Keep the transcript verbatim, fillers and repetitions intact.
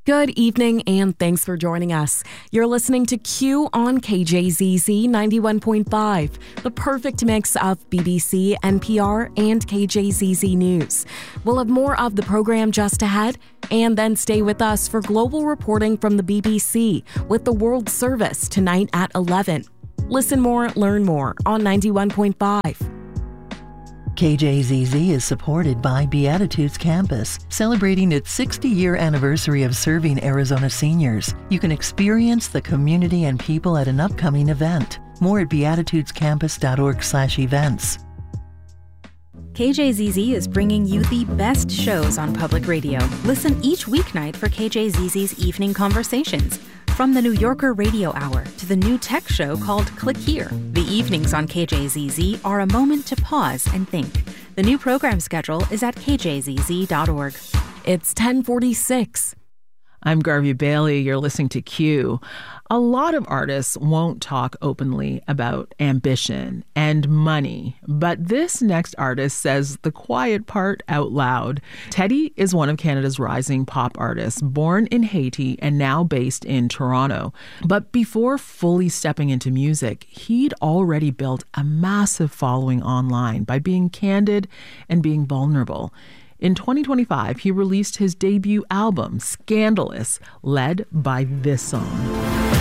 Good evening and thanks for joining us. You're listening to Q on K J Z Z ninety-one point five, the perfect mix of B B C, N P R, and K J Z Z News. We'll have more of the program just ahead, and then stay with us for global reporting from the B B C with the World Service tonight at eleven. Listen more, learn more on ninety-one point five. K J Z Z is supported by Beatitudes Campus, celebrating its sixty-year anniversary of serving Arizona seniors. You can experience the community and people at an upcoming event. More at beatitudescampus.org slash events. K J Z Z is bringing you the best shows on public radio. Listen each weeknight for K J Z Z's Evening Conversations. From the New Yorker Radio Hour to the new tech show called Click Here, the evenings on K J Z Z are a moment to pause and think. The new program schedule is at k j z z dot org. It's ten forty-six. I'm Garvey Bailey. You're listening to Q. A lot of artists won't talk openly about ambition and money, but this next artist says the quiet part out loud. Teddy is one of Canada's rising pop artists, born in Haiti and now based in Toronto. But before fully stepping into music, he'd already built a massive following online by being candid and being vulnerable. In twenty twenty-five, he released his debut album, Scandalous, led by this song.